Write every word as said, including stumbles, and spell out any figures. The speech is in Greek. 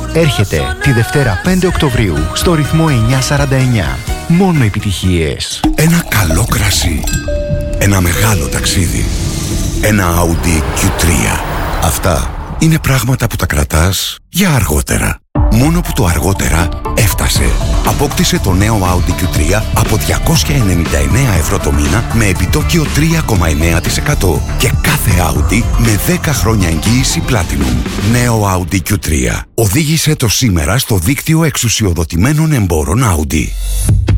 Έρχεται τη Δευτέρα πέντε Οκτωβρίου στο ρυθμό εννιακόσια σαράντα εννιά. Μόνο επιτυχίες. Ένα καλό κρασί. Ένα μεγάλο ταξίδι. Ένα Audi κιου τρία. Αυτά είναι πράγματα που τα κρατάς για αργότερα. Μόνο που το αργότερα έφτασε. Απόκτησε το νέο Audi κιου τρία από διακόσια ενενήντα εννέα ευρώ το μήνα με επιτόκιο τρία κόμμα εννέα τοις εκατό και κάθε Audi με δέκα χρόνια εγγύηση Platinum. Νέο Audi κιου τρία. Οδήγησε το σήμερα στο δίκτυο εξουσιοδοτημένων εμπόρων Audi.